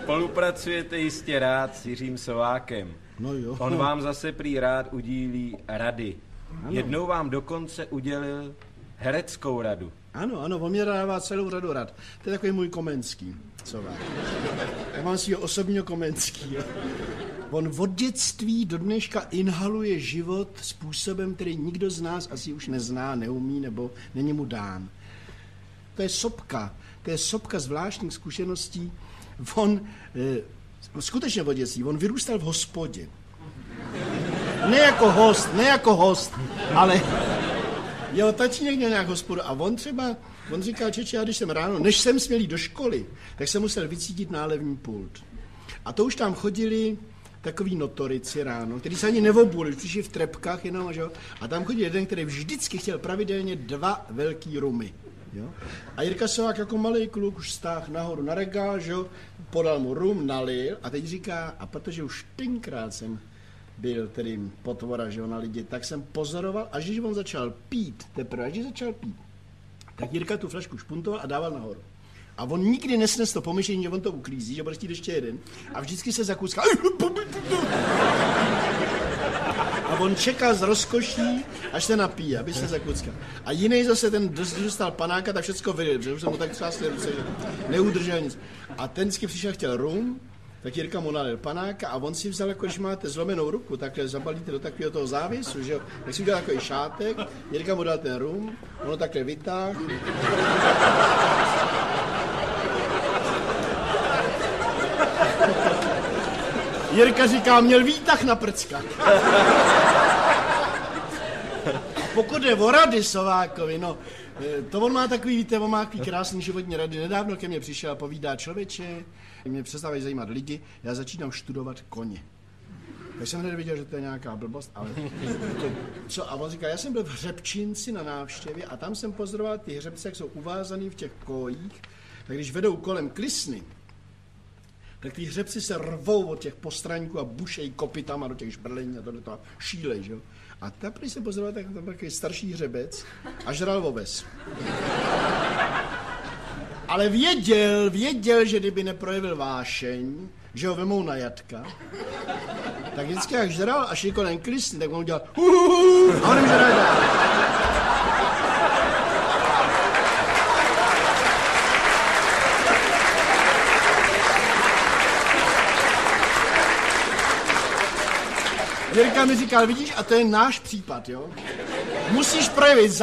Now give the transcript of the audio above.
Spolupracujete jistě rád s Jiřím Sovákem. No jo. On vám zase prý rád udílí rady. Ano. Jednou vám dokonce udělil hereckou radu. Ano, on mě dává celou radu rad. To je takový můj Komenský, Sovák. Já mám svýho osobního Komenskýho. On od dětství do dneška inhaluje život způsobem, který nikdo z nás asi už nezná, neumí nebo není mu dán. To je sopka zvláštních zkušeností. On skutečně od dětství, on vyrůstal v hospodě. Ne jako host, ale jeho tatínek měl nějak hospodu a on říkal, čeče, já když jsem ráno, než jsem směl jít do školy, tak jsem musel vycítit nálevní pult. A to už tam chodili takový notorici ráno, který se ani neobuli, přišli v trepkách jenom, že? A tam chodil jeden, který vždycky chtěl pravidelně 2 velký rumy. Jo? A Jirka Sovák jako malý kluk už stáhl nahoru na regál, že? Podal mu rum, nalil a teď říká, a protože už tenkrát jsem byl tedy potvora, že na lidi, tak jsem pozoroval, až když on začal pít, tak Jirka tu flašku špuntoval a dával nahoru. A on nikdy nesnes to pomyšlení, že on to uklízí, že bude chtít ještě jeden. A vždycky se zakuskal. A on čekal z rozkoší, až se napíje, aby se zakuckal. A jiný zase ten dostal panáka, tak všecko vylil, protože už jsem mu tak třásli ruce, že neudržel nic. A ten vždycky přišel, chtěl rum, tak Jirka mu nalil panáka a on si vzal, jako když máte zlomenou ruku, takhle zabalíte do takového toho závěsu, že jo, tak si udělal takový šátek, Jirka mu dal ten rum, ono takhle vytáhl. Jirka říká, měl výtah na prcka. Pokud je o rady Sovákovi, no, to on má takový, víte, on má takový krásný životní rady. Nedávno ke mně přišel a povídá, člověče, mě přestávají zajímat lidi, já začínám studovat koně. Tak jsem hned viděl, že to je nějaká blbost, ale co? A on říká, já jsem byl v Hřebčínci na návštěvě a tam jsem pozoroval ty hřebce, jak jsou uvázaný v těch kojích, tak když vedou kolem klisny, tak ty hřebci se rvou od těch postraníků a bušejí kopytama do těch šbrlení a tohle to šílej, že jo. A tam, když jsem pozoroval, tak tam byl takový starší hřebec a žral oves. Ale věděl, že kdyby neprojevil vášeň, že ho vemou na jatka, tak vždycky jak žral a šli kolem klisny, tak on udělal a on nemůže dál. Jirka mi říkal, vidíš, a to je náš případ, jo? Musíš projevit